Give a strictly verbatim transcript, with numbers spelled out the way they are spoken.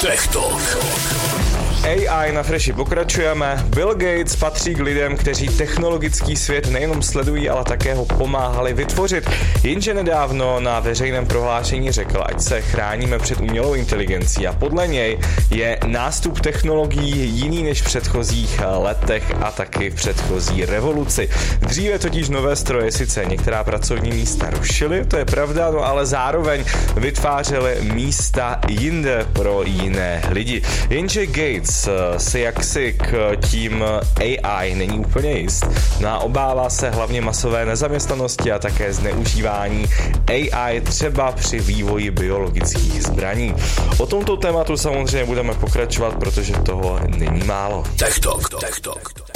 Tech Talk. A I na Freshi pokračujeme. Bill Gates patří k lidem, kteří technologický svět nejenom sledují, ale také ho pomáhali vytvořit. Jenže nedávno na veřejném prohlášení řekl, ať se chráníme před umělou inteligencí, a podle něj je nástup technologií jiný než v předchozích letech a taky v předchozí revoluci. Dříve totiž nové stroje sice některá pracovní místa rušily, to je pravda, no ale zároveň vytvářely místa jinde pro jiné lidi. Jenže Gates se jaksi k tím A I není úplně jist. No a obává se hlavně masové nezaměstnanosti a také zneužívání A I třeba při vývoji biologických zbraní. O tomto tématu samozřejmě budeme pokračovat, protože toho není málo. Tech Talk. Tech Talk.